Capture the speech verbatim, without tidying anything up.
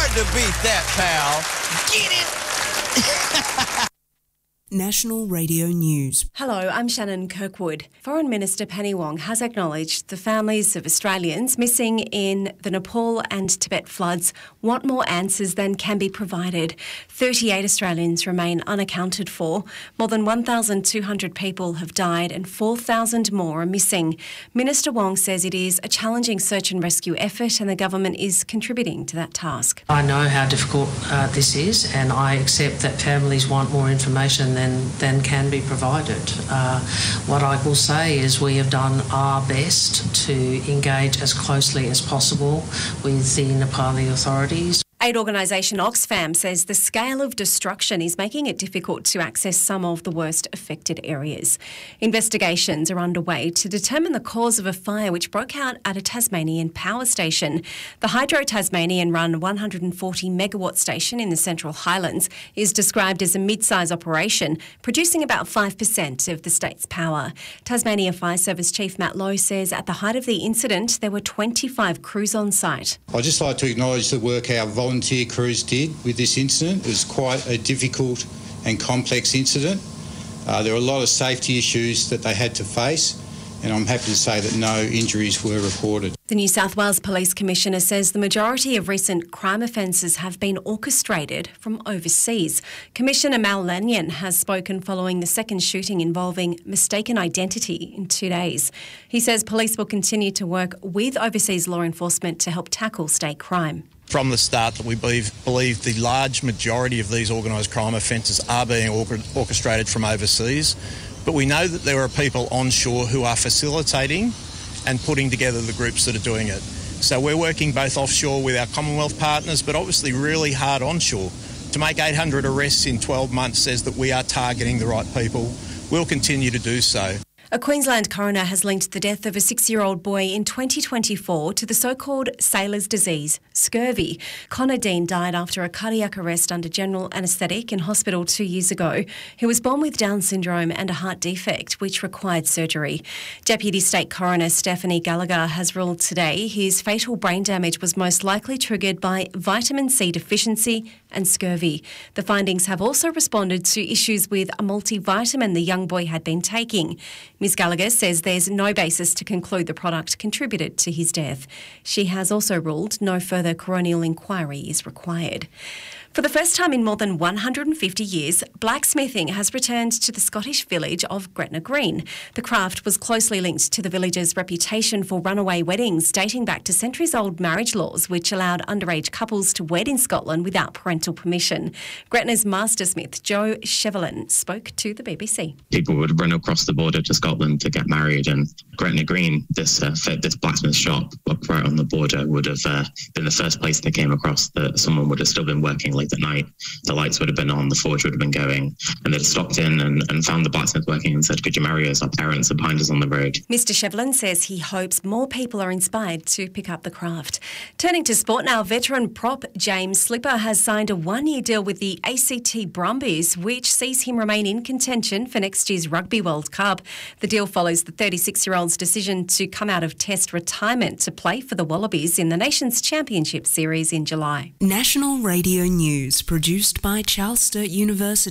hard to beat that, pal. Get it? National Radio News. Hello, I'm Shannon Kirkwood. Foreign Minister Penny Wong has acknowledged the families of Australians missing in the Nepal and Tibet floods want more answers than can be provided. thirty-eight Australians remain unaccounted for. More than one thousand two hundred people have died and four thousand more are missing. Minister Wong says it is a challenging search and rescue effort and the government is contributing to that task. I know how difficult uh, this is, and I accept that families want more information than, than can be provided. Uh, what I will say is we have done our best to engage as closely as possible with the Nepali authorities. Aid organisation Oxfam says the scale of destruction is making it difficult to access some of the worst affected areas. Investigations are underway to determine the cause of a fire which broke out at a Tasmanian power station. The Hydro Tasmanian run one hundred forty megawatt station in the Central Highlands is described as a mid-size operation, producing about five percent of the state's power. Tasmania Fire Service Chief Matt Lowe says at the height of the incident there were twenty-five crews on site. I'd just like to acknowledge the work our volunteer crews did with this incident. It was quite a difficult and complex incident. Uh, there were a lot of safety issues that they had to face, and I'm happy to say that no injuries were reported. The New South Wales Police Commissioner says the majority of recent crime offences have been orchestrated from overseas. Commissioner Mal Lanyon has spoken following the second shooting involving mistaken identity in two days. He says police will continue to work with overseas law enforcement to help tackle state crime. From the start that we believe, believe the large majority of these organised crime offences are being orchestrated from overseas, but we know that there are people onshore who are facilitating and putting together the groups that are doing it. So we're working both offshore with our Commonwealth partners, but obviously really hard onshore. To make eight hundred arrests in twelve months says that we are targeting the right people. We'll continue to do so. A Queensland coroner has linked the death of a six-year-old boy in twenty twenty-four to the so-called sailor's disease, scurvy. Connor Dean died after a cardiac arrest under general anaesthetic in hospital two years ago. He was born with Down syndrome and a heart defect, which required surgery. Deputy State Coroner Stephanie Gallagher has ruled today his fatal brain damage was most likely triggered by vitamin C deficiency and scurvy. The findings have also responded to issues with a multivitamin the young boy had been taking. Miz Gallagher says there's no basis to conclude the product contributed to his death. She has also ruled no further coronial inquiry is required. For the first time in more than one hundred fifty years, blacksmithing has returned to the Scottish village of Gretna Green. The craft was closely linked to the village's reputation for runaway weddings dating back to centuries-old marriage laws which allowed underage couples to wed in Scotland without parental permission. Gretna's mastersmith, Joe Chevelin, spoke to the B B C. People would run across the border to Scotland to get married, and Gretna Green, this uh, this blacksmith shop right on the border, would have uh, been the first place they came across that someone would have still been working late at night. The lights would have been on, the forge would have been going, and they'd stopped in and, and found the blacksmith working and said, "Could you marry us? Our parents are behind us on the road." Mister Chevelin says he hopes more people are inspired to pick up the craft. Turning to sport now, veteran prop James Slipper has signed a one-year deal with the A C T Brumbies, which sees him remain in contention for next year's Rugby World Cup. The deal follows the thirty-six-year-old's decision to come out of Test retirement to play for the Wallabies in the Nations Championship Series in July. National Radio News, produced by Charles Sturt University.